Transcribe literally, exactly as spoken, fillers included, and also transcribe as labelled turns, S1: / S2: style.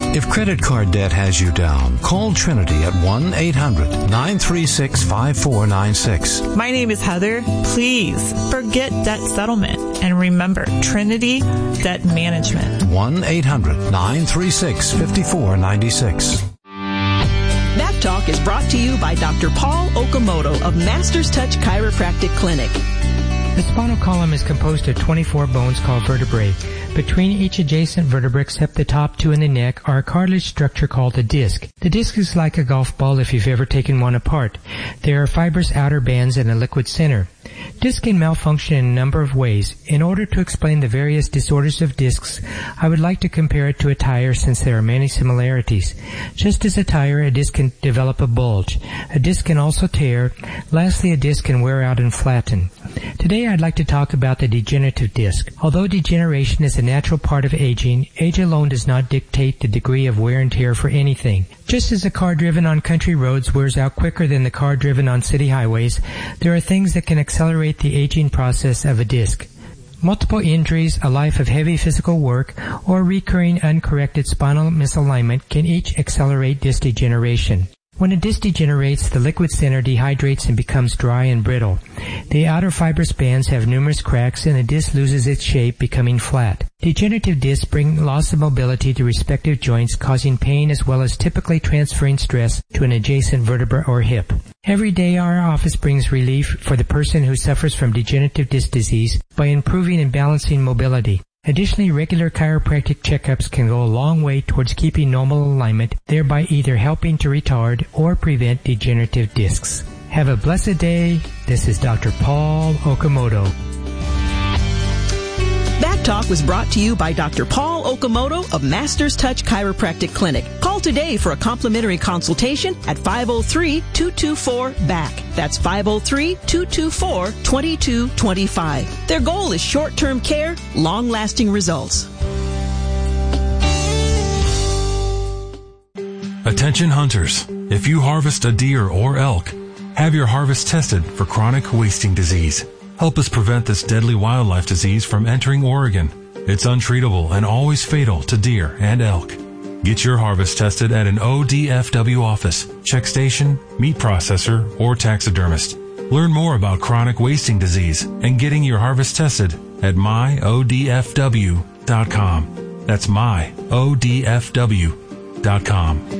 S1: If credit card debt has you down, call Trinity at one eight hundred nine three six five four nine six.
S2: My name is Heather. Please forget debt settlement and remember Trinity Debt Management.
S1: one eight hundred nine three six five four nine six.
S3: Back Talk is brought to you by Doctor Paul Okamoto of Masters Touch Chiropractic Clinic.
S4: The spinal column is composed of twenty-four bones called vertebrae. Between each adjacent vertebra except the top two in the neck are a cartilage structure called a disc. The disc is like a golf ball if you've ever taken one apart. There are fibrous outer bands and a liquid center. Discs can malfunction in a number of ways. In order to explain the various disorders of discs, I would like to compare it to a tire since there are many similarities. Just as a tire, a disc can develop a bulge. A disc can also tear. Lastly, a disc can wear out and flatten. Today I'd like to talk about the degenerative disc. Although degeneration is a natural part of aging, age alone does not dictate the degree of wear and tear for anything. Just as a car driven on country roads wears out quicker than the car driven on city highways, there are things that can accelerate the aging process of a disc. Multiple injuries, a life of heavy physical work, or recurring uncorrected spinal misalignment can each accelerate disc degeneration. When a disc degenerates, the liquid center dehydrates and becomes dry and brittle. The outer fibrous bands have numerous cracks and the disc loses its shape, becoming flat. Degenerative discs bring loss of mobility to respective joints, causing pain as well as typically transferring stress to an adjacent vertebra or hip. Every day our office brings relief for the person who suffers from degenerative disc disease by improving and balancing mobility. Additionally, regular chiropractic checkups can go a long way towards keeping normal alignment, thereby either helping to retard or prevent degenerative discs. Have a blessed day. This is Doctor Paul Okamoto.
S3: Back Talk was brought to you by Doctor Paul Okamoto of Masters Touch Chiropractic Clinic. Call today for a complimentary consultation at five oh three, two two four, B A C. That's five oh three, two two four, two two two five. Their goal is short-term care, long-lasting results.
S5: Attention hunters, if you harvest a deer or elk, have your harvest tested for chronic wasting disease. Help us prevent this deadly wildlife disease from entering Oregon. It's untreatable and always fatal to deer and elk. Get your harvest tested at an O D F W office, check station, meat processor, or taxidermist. Learn more about chronic wasting disease and getting your harvest tested at my O D F W dot com. That's my O D F W dot com.